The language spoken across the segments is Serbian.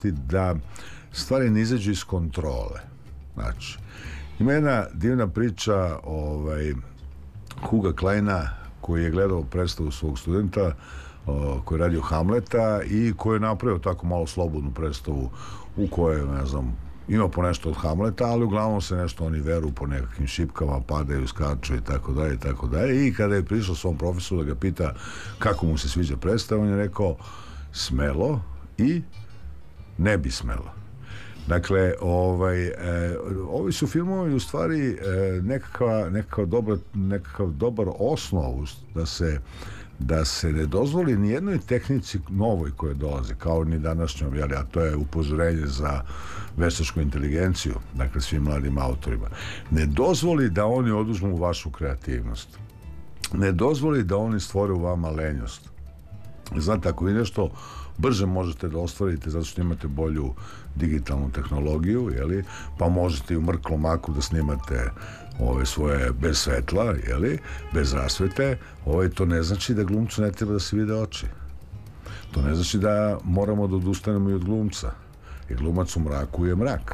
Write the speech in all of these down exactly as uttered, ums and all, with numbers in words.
da stvari ne izađu iz kontrole. Znači, ima jedna divna priča ovaj, Huga Kleina, koji je gledao predstavu svog studenta, o, koji je radio Hamleta i koji je napravio tako malo slobodnu predstavu u kojoj, ne znam, ima po nešto od Hamleta, ali uglavnom se nešto oni veru po nekakvim šipkama, padaju, skaču i tako dalje i tako dalje. I kada je prišao svom profesoru da ga pita kako mu se sviđa predstava, on je rekao smelo i ne bi smelo. Dakle, ovaj, e, ovi su filmovi u stvari e, nekakva, nekakav, dobar, nekakav dobar osnov da se da se ne dozvoli ni jednoj tehnici novoj koje dolaze, kao ni današnjom, jeli, a to je upozorenje za veštačku inteligenciju, dakle svim mladim autorima. Ne dozvoli da oni oduzmu vašu kreativnost. Ne dozvoli da oni stvore u vama lenjost. Znate, ako vi nešto brže možete da ostvarite zato što imate bolju digitalnu tehnologiju, jeli, pa možete i u mrklom maku da snimate ove svoje bez svetla, jeli, bez rasvete, ove, to ne znači da glumcu ne treba da se vide oči. To ne znači da moramo da odustanemo i od glumca. Jer glumac u mraku je mrak.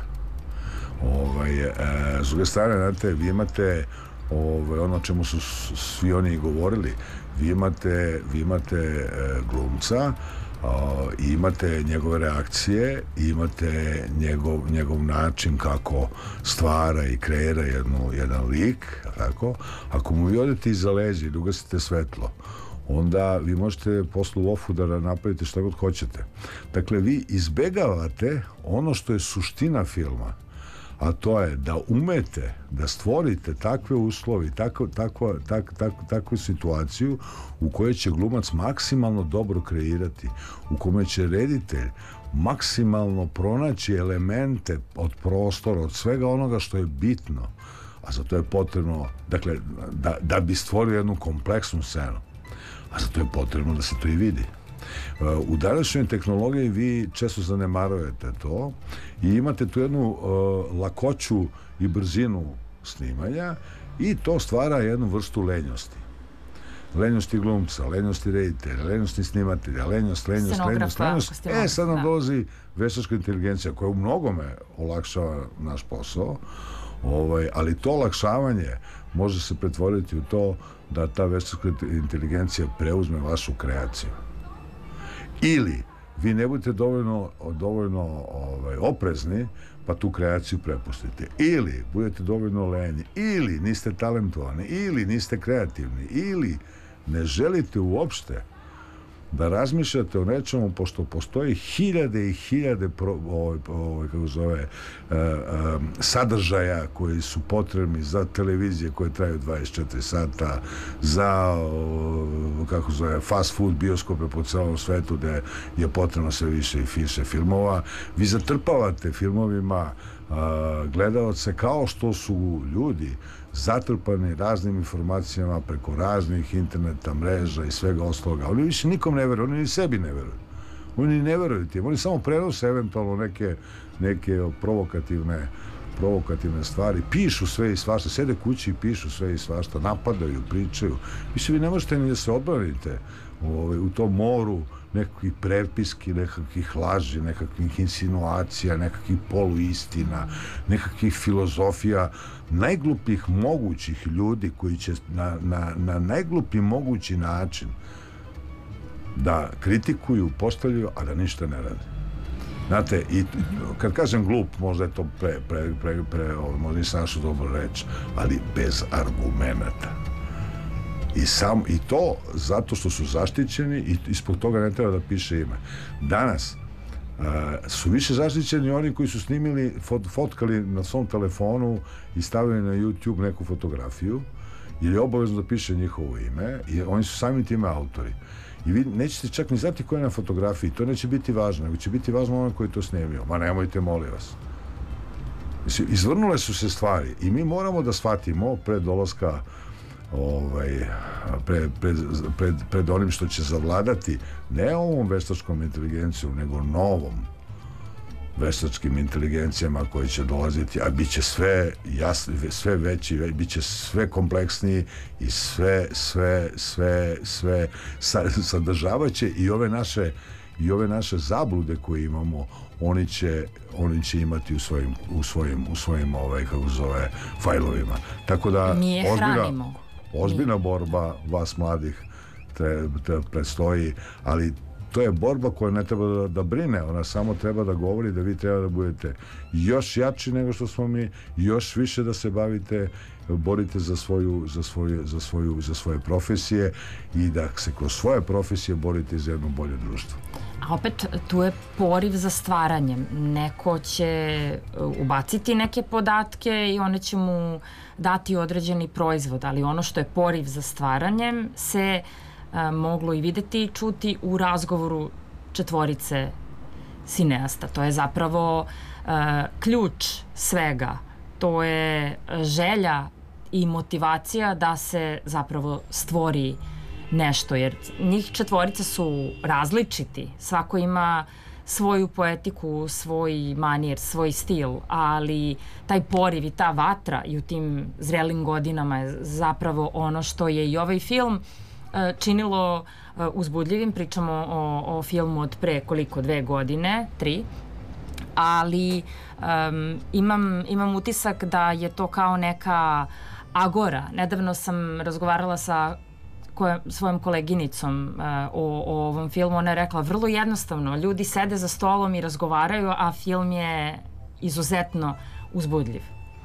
Ovaj, e, s druge strane, znate, vi imate ovaj, ono čemu su svi oni govorili, vi imate, vi imate e, glumca, Uh, i imate njegove reakcije, imate njegov, njegov način kako stvara i kreira jednu, jedan lik, tako? Ako mu vi odete iza leđa i ugasite svetlo, onda vi možete posle u ofu da napravite šta god hoćete. Dakle, vi izbegavate ono što je suština filma, a to je da umete da stvorite takve uslovi, tako, tako, tak, tak, takvu situaciju u kojoj će glumac maksimalno dobro kreirati, u kome će reditelj maksimalno pronaći elemente od prostora, od svega onoga što je bitno, a za to je potrebno, dakle, da, da bi stvorio jednu kompleksnu scenu, a za to je potrebno da se to i vidi. U današnjoj tehnologiji vi često zanemarujete to i imate tu jednu uh, lakoću i brzinu snimanja i to stvara jednu vrstu lenjosti. Lenjosti glumca, lenjosti reditelja, lenjosti snimatelja, lenjost, lenjost, lenjost, lenjost. E, sad nam dolazi veštačka inteligencija koja u mnogome olakšava naš posao, ovaj, ali to olakšavanje može se pretvoriti u to da ta veštačka inteligencija preuzme vašu kreaciju. Ili vi ne budete dovoljno, dovoljno ovaj, oprezni, pa tu kreaciju prepustite. Ili budete dovoljno lenji, ili niste talentovani, ili niste kreativni, ili ne želite uopšte da razmišljate o nečemu, pošto postoji hiljade i hiljade pro, ovaj, ovaj, kako zove, uh, uh, sadržaja koji su potrebni za televizije koje traju dvadeset četiri sata, za uh, kako zove, fast food bioskope po celom svetu gde je potrebno sve više i više filmova. Vi zatrpavate filmovima uh, gledalce kao što su ljudi zatrpani raznim informacijama preko raznih interneta, mreža i svega ostaloga. Oni više nikom ne veruju, oni ni sebi ne veruju. Oni ne veruju tim, oni samo prenose eventualno neke, neke provokativne, provokativne stvari, pišu sve i svašta, sede kući i pišu sve i svašta, napadaju, pričaju. Više vi ne možete ni da se odbranite u, u tom moru nekakvih prepiski, nekakvih laži, nekakvih insinuacija, nekakvih poluistina, nekakvih filozofija, najglupih mogućih ljudi koji će na, na, na najglupi mogući način da kritikuju, postavljaju, a da ništa ne rade. Znate, i kad kažem glup, možda je to pre, pre, pre, pre možda nisam našao dobro reč, ali bez argumenata. I, sam, I to zato što su zaštićeni i ispod toga ne treba da piše ime. Danas uh, su više zaštićeni oni koji su snimili, fot, fotkali na svom telefonu i stavili na YouTube neku fotografiju, jer je obavezno da piše njihovo ime i oni su sami time autori. I vi nećete čak ni znati ko je na fotografiji, to neće biti važno, nego će biti važno ono koji je to snimio. Ma nemojte, molim vas. Izvrnule su se stvari i mi moramo da shvatimo pred dolaska ovaj, pred, pred, pred, pred onim što će zavladati ne ovom veštačkom inteligencijom, nego novom veštačkim inteligencijama koje će dolaziti, a bit će sve jasni, sve veći, ve, bit će sve kompleksniji i sve, sve, sve, sve sadržavaće i ove naše i ove naše zablude koje imamo oni će, oni će imati u svojim, u svojim, u svojim ovaj, kako zove, fajlovima. Tako da Nije ozbiljna, hranimo. ozbiljna Nije. borba vas mladih tre, tre, predstoji, ali to je borba koja ne treba da, da brine, ona samo treba da govori da vi treba da budete još jači nego što smo mi, još više da se bavite, borite za svoju, za svoju, za svoju, za svoje profesije i da se kroz svoje profesije borite za jedno bolje društvo. A opet tu je poriv za stvaranjem. Neko će ubaciti neke podatke i one će mu dati određeni proizvod, ali ono što je poriv za stvaranjem se a, moglo i videti i čuti u razgovoru četvorice sineasta. To je zapravo a, ključ svega. To je želja i motivacija da se zapravo stvori nešto, jer njih četvorica su različiti, svako ima svoju poetiku, svoj manir, svoj stil, ali taj poriv i ta vatra i u tim zrelim godinama je zapravo ono što je i ovaj film činilo uzbudljivim. Pričamo o, o filmu od pre koliko, dve godine, tri, ali um, imam, imam utisak da je to kao neka agora. Nedavno sam razgovarala sa koje, svojom koleginicom uh, o, o ovom filmu. Ona je rekla vrlo jednostavno, ljudi sede za stolom i razgovaraju, a film je izuzetno uzbudljiv.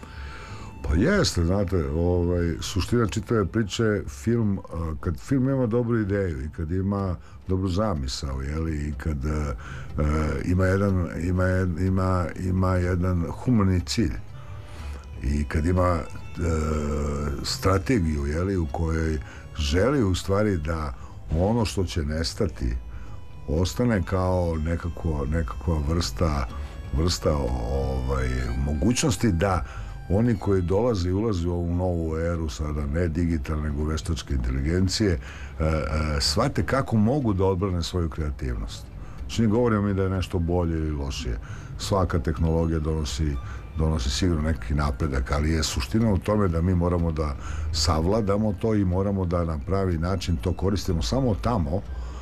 Pa jeste, znate, ovaj, suština čitave priče, film, kad film ima dobru ideju i kad ima dobru zamisao, jeli, i kad uh, ima, jedan, ima, ima, ima jedan humani cilj i kad ima uh, strategiju, jeli, u kojoj želi u stvari da ono što će nestati ostane kao nekako, nekakva vrsta, vrsta ovaj, mogućnosti da oni koji dolaze i ulaze u ovu novu eru, sada ne digitalne, nego veštačke inteligencije, e, e, shvate kako mogu da odbrane svoju kreativnost. Znači, ne govorimo mi da je nešto bolje ili lošije. Svaka tehnologija donosi, donosi sigurno neki napredak, ali je suština u tome da mi moramo da savladamo to i moramo da na pravi način to koristimo samo tamo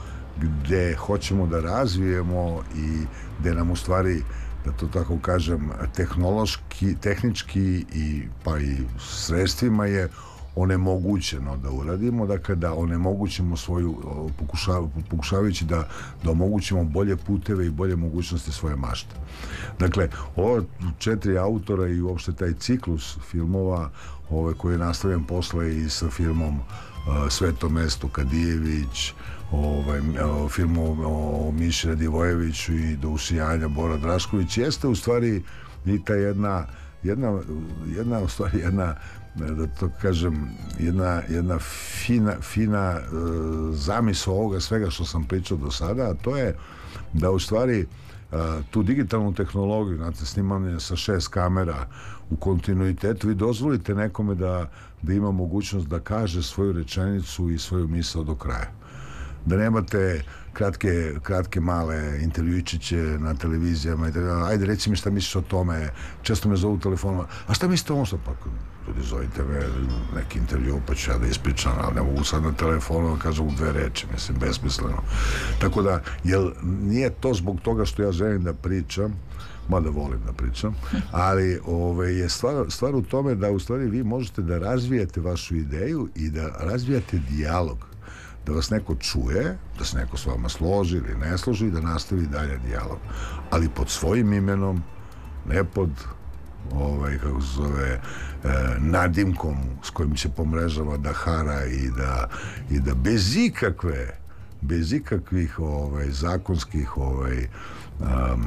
gde hoćemo da razvijemo i gde nam u stvari, da to tako kažem, tehnološki, tehnički i pa i sredstvima je onemogućeno da uradimo, dakle da onemogućimo svoju, pokušav, pokušavajući da, da omogućimo bolje puteve i bolje mogućnosti svoje mašte. Dakle, ova četiri autora i uopšte taj ciklus filmova ove, koji je nastavljen posle i sa filmom uh, Sveto mesto Kadijević, ovaj, o filmu o Miši Radivojeviću i Do usijanja Bora Drašković, jeste u stvari i ta jedna jedna, jedna u stvari jedna, da to kažem, jedna, jedna fina, fina uh, zamisao ovoga svega što sam pričao do sada, a to je da u stvari uh, tu digitalnu tehnologiju, znate, snimanje sa šest kamera u kontinuitetu, vi dozvolite nekome da, da ima mogućnost da kaže svoju rečenicu i svoju misao do kraja. Da nemate kratke, kratke male intervjučiće na televizijama i tako, ajde reci mi šta misliš o tome, često me zovu telefonom, a šta mislite o ovom što, pa ljudi zovite me neki intervju pa ću ja da ispričam, ali ne mogu sad na telefonu da kažem u dve reči, mislim, besmisleno. Tako da, jel nije to zbog toga što ja želim da pričam, mada volim da pričam, ali ove, je stvar, stvar u tome da u stvari vi možete da razvijate vašu ideju i da razvijate dijalog, da vas neko čuje, da se neko s vama složi ili ne složi i da nastavi dalje dijalog. Ali pod svojim imenom, ne pod ovaj, kako se zove, e, nadimkom s kojim će po mrežama da hara i da, i da bez ikakve, bez ikakvih ovaj, zakonskih ovaj, um,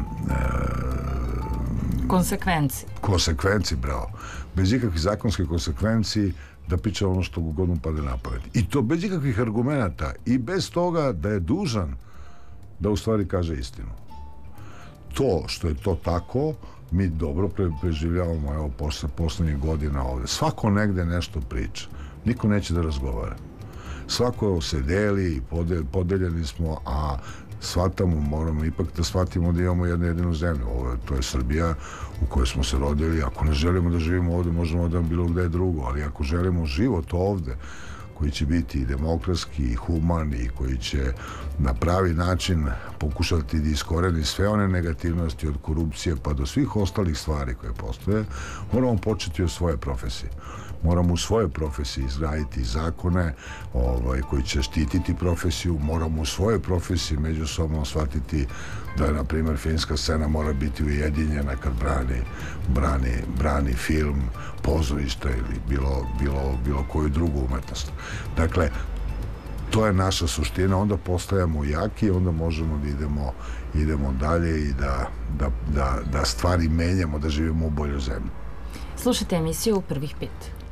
e, konsekvenci. Konsekvenci, bravo. Bez ikakvih zakonskih konsekvenci da priča ono što god mu pade na pamet. I to bez ikakvih argumenata i bez toga da je dužan da u stvari kaže istinu. To što je to tako, mi dobro pre, preživljavamo, evo, posle poslednjih godina ovde. Svako negde nešto priča. Niko neće da razgovara. Svako se deli, podel, podeljeni smo, a shvatamo, moramo ipak da shvatimo da imamo jednu jedinu zemlju. Ovo, to je Srbija u kojoj smo se rodili. Ako ne želimo da živimo ovde, možemo da bilo gde drugo, ali ako želimo život ovde, koji će biti i demokratski i human i koji će na pravi način pokušati da iskoreni sve one negativnosti od korupcije pa do svih ostalih stvari koje postoje, moramo početi od svoje profesije. Moramo u svojoj profesiji izgraditi zakone ovaj, koji će štititi profesiju, moramo u svojoj profesiji međusobno shvatiti da, na primjer, filmska scena mora biti ujedinjena kad brani, brani, brani film, pozorište ili bilo, bilo, bilo koju drugu umetnost. Dakle, to je naša suština, onda postajemo jaki, onda možemo da idemo, idemo dalje i da, da, da, da stvari menjamo, da živimo u boljoj zemlji. Slušajte emisiju Prvih pet.